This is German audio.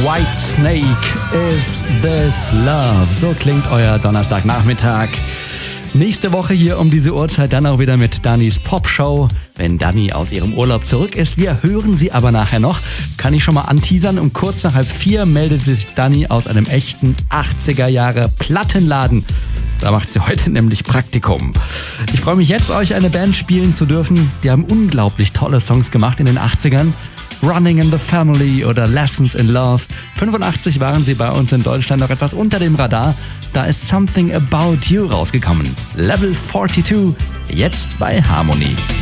White Snake, Is This Love? So klingt euer Donnerstagnachmittag. Nächste Woche hier um diese Uhrzeit dann auch wieder mit Dannys Popshow, wenn Dani aus ihrem Urlaub zurück ist. Wir hören sie aber nachher noch. Kann ich schon mal anteasern. Um kurz nach 3:30 meldet sich Dani aus einem echten 80er Jahre Plattenladen. Da macht sie heute nämlich Praktikum. Ich freue mich jetzt, euch eine Band spielen zu dürfen. Die haben unglaublich tolle Songs gemacht in den 80ern. Running in the Family oder Lessons in Love. 85 waren sie bei uns in Deutschland noch etwas unter dem Radar. Da ist Something About You rausgekommen. Level 42, jetzt bei Harmony.